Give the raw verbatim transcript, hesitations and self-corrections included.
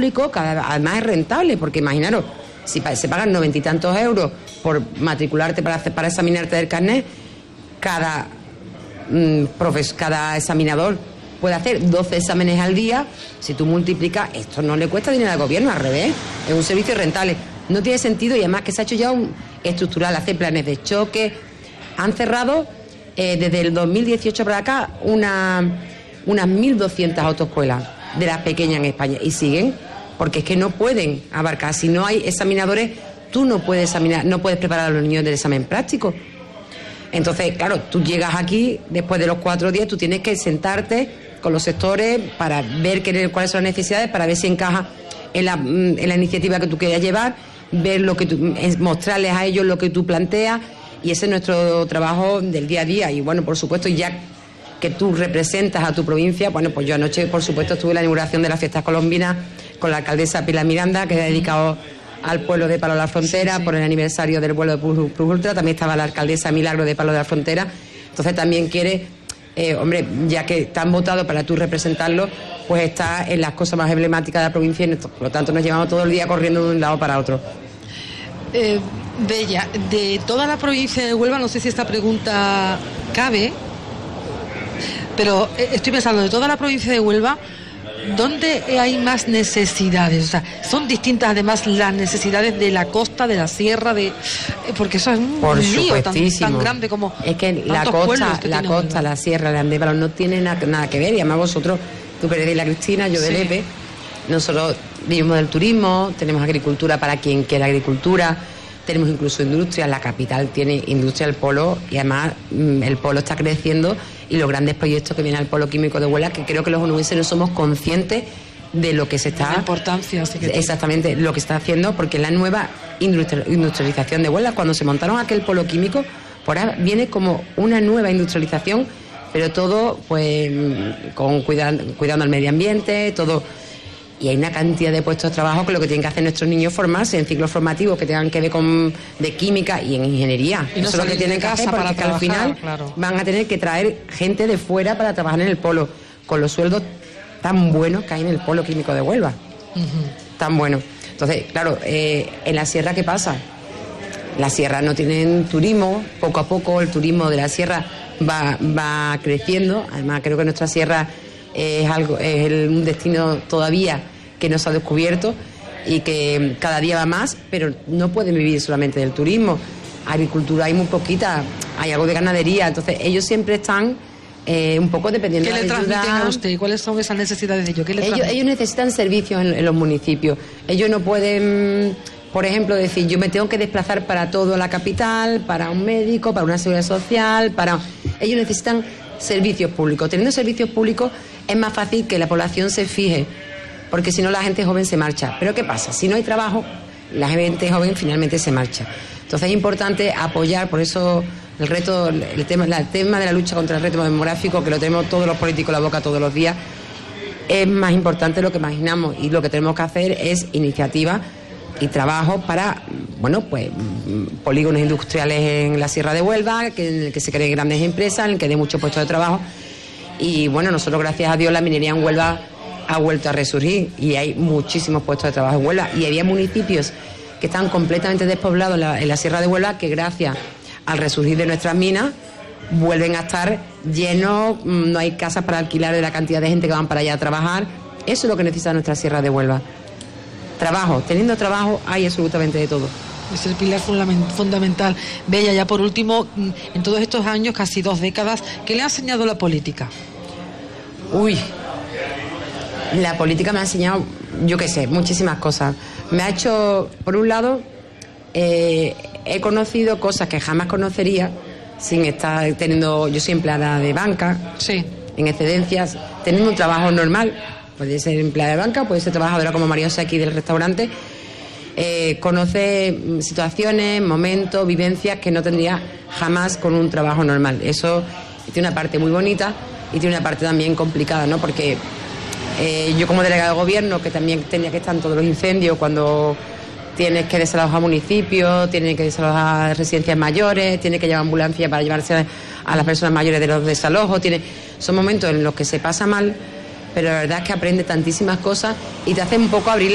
público cada además es rentable, porque imaginaros, si se pagan noventa y tantos euros por matricularte para hacer, para examinarte del carnet, cada mmm, profes, cada examinador puede hacer doce exámenes al día. Si tú multiplicas, esto no le cuesta dinero al gobierno, al revés, es un servicio rentable. No tiene sentido, y además que se ha hecho ya un estructural, hacer planes de choque. Han cerrado eh, desde el dos mil dieciocho para acá una, unas mil doscientas autoescuelas de las pequeñas en España, y siguen, porque es que no pueden abarcar. Si no hay examinadores, tú no puedes examinar, no puedes preparar a los niños del examen práctico. Entonces, claro, tú llegas aquí, después de los cuatro días, tú tienes que sentarte con los sectores para ver qué, cuáles son las necesidades, para ver si encaja en la, en la iniciativa que tú quieras llevar, ver lo que tú, mostrarles a ellos lo que tú planteas, y ese es nuestro trabajo del día a día. Y bueno, por supuesto, ya que tú representas a tu provincia, bueno, pues yo anoche, por supuesto, estuve en la inauguración de las fiestas colombinas con la alcaldesa Pilar Miranda, que ha dedicado al pueblo de Palos de la Frontera, sí, sí. por el aniversario del vuelo de Plus, Plus Ultra. También estaba la alcaldesa Milagro de Palos de la Frontera. Entonces también quiere, eh, hombre, ya que te han votado para tú representarlo, pues está en las cosas más emblemáticas de la provincia, y por lo tanto nos llevamos todo el día corriendo de un lado para otro. Eh, Bella, de toda la provincia de Huelva, no sé si esta pregunta cabe, pero estoy pensando, de toda la provincia de Huelva, ¿dónde hay más necesidades? O sea, son distintas además las necesidades de la costa, de la sierra, de porque eso es un Por lío tan, tan grande como es que la costa, la costa, la sierra, la Andévalo no tiene nada, nada que ver. Y además vosotros, tú eres de la Cristina, yo del sí. E P E, nosotros vivimos del turismo, tenemos agricultura para quien quiera agricultura, tenemos incluso industria. La capital tiene industria del polo, y además el polo está creciendo, y los grandes proyectos que vienen al polo químico de Huelva, que creo que los onubenses no somos conscientes de lo que se está... La importancia, sí que exactamente, lo que está haciendo, porque la nueva industrialización de Huelva, cuando se montaron aquel polo químico, por ahora viene como una nueva industrialización, pero todo pues con cuidando, cuidando el medio ambiente, todo... Y hay una cantidad de puestos de trabajo que lo que tienen que hacer nuestros niños es formarse en ciclos formativos que tengan que ver con de química y en ingeniería. Y no eso es lo que tienen que hacer, porque para trabajar, al final claro. van a tener que traer gente de fuera para trabajar en el polo, con los sueldos tan buenos que hay en el polo químico de Huelva. Uh-huh. Tan buenos. Entonces, claro, eh, en la sierra, ¿qué pasa? La sierra no tienen turismo, poco a poco el turismo de la sierra va, va creciendo. Además, creo que nuestra sierra es algo, es el, un destino todavía que no se ha descubierto y que cada día va más, pero no pueden vivir solamente del turismo. Agricultura hay muy poquita, hay algo de ganadería, entonces ellos siempre están eh, un poco dependiendo de la ayuda. ¿Qué le transmiten a usted? ¿Cuáles son esas necesidades de ellos? ¿Qué le ellos, ellos necesitan servicios en, en los municipios. Ellos no pueden, por ejemplo, decir, yo me tengo que desplazar para todo la capital, para un médico, para una seguridad social, para... Ellos necesitan servicios públicos. Teniendo servicios públicos es más fácil que la población se fije, porque si no la gente joven se marcha. Pero ¿qué pasa? Si no hay trabajo, la gente joven finalmente se marcha. Entonces es importante apoyar, por eso el reto, el tema, el tema de la lucha contra el reto demográfico, que lo tenemos todos los políticos en la boca todos los días, es más importante de lo que imaginamos, y lo que tenemos que hacer es iniciativa y trabajo para, bueno, pues polígonos industriales en la Sierra de Huelva, que, en el que se creen grandes empresas, en el que dé muchos puestos de trabajo. Y bueno, nosotros, gracias a Dios, la minería en Huelva ha vuelto a resurgir y hay muchísimos puestos de trabajo en Huelva, y había municipios que están completamente despoblados en la, en la Sierra de Huelva, que gracias al resurgir de nuestras minas vuelven a estar llenos, no hay casas para alquilar de la cantidad de gente que van para allá a trabajar. Eso es lo que necesita nuestra Sierra de Huelva. Trabajo, teniendo trabajo hay absolutamente de todo. Es el pilar fundamental. Bella, ya por último, en todos estos años, casi dos décadas, ¿qué le ha enseñado la política? Uy, la política me ha enseñado, yo qué sé, muchísimas cosas. Me ha hecho, por un lado, eh, he conocido cosas que jamás conocería sin estar teniendo, yo soy empleada de banca, sí, en excedencias, teniendo un trabajo normal. Puede ser empleada de banca, puede ser trabajadora como María José aquí del restaurante. Eh, conoce situaciones, momentos, vivencias que no tendría jamás con un trabajo normal. Eso tiene una parte muy bonita y tiene una parte también complicada, ¿no? Porque eh, yo como delegada de gobierno, que también tenía que estar en todos los incendios, cuando tienes que desalojar municipios, tienes que desalojar residencias mayores, tienes que llevar ambulancia para llevarse a las personas mayores de los desalojos, tiene... son momentos en los que se pasa mal, pero la verdad es que aprende tantísimas cosas y te hace un poco abrir